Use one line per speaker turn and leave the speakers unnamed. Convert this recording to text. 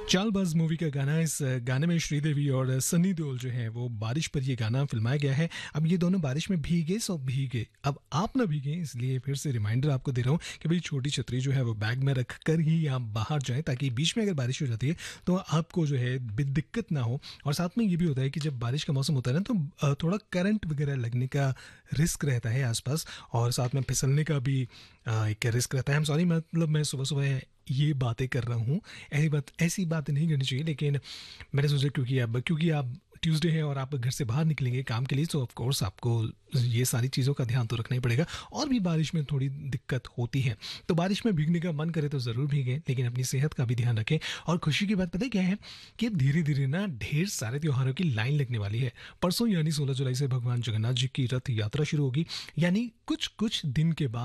Chaalbaaz movie का गाना इस गाने में श्रीदेवी और सनी देओल जो है वो बारिश पर ये गाना फिल्माया गया है। अब ये दोनों बारिश में भीगे सो भीगे, अब आप ना भीगे इसलिए फिर से रिमाइंडर आपको दे रहा हूँ कि भाई छोटी छतरी जो है वो बैग में रख कर ही आप बाहर जाएं, ताकि बीच में अगर बारिश हो जाती है तो आपको जो है दिक्कत ना हो। और साथ में ये भी होता है कि जब बारिश का मौसम होता है ना तो थोड़ा करंट वगैरह लगने का रिस्क रहता है आसपास, और साथ में फिसलने का भी एक रिस्क रहता है। सॉरी, मतलब मैं सुबह सुबह ये बातें कर रहा हूँ, ऐसी बातें नहीं करनी चाहिए, लेकिन मैंने सोचा क्योंकि आप ट्यूसडे है और आप घर से बाहर निकलेंगे काम के लिए, तो ऑफ कोर्स आपको ये सारी चीज़ों का ध्यान तो रखना ही पड़ेगा। और भी बारिश में थोड़ी दिक्कत होती है, तो बारिश में भीगने का मन करे तो ज़रूर भीगें, लेकिन अपनी सेहत का भी ध्यान रखें। और खुशी की बात पता है क्या है कि अब धीरे धीरे ना ढेर सारे त्योहारों की लाइन लगने वाली है। परसों यानी 16 जुलाई से भगवान जगन्नाथ जी की रथ यात्रा शुरू होगी, यानी कुछ कुछ दिन के बाद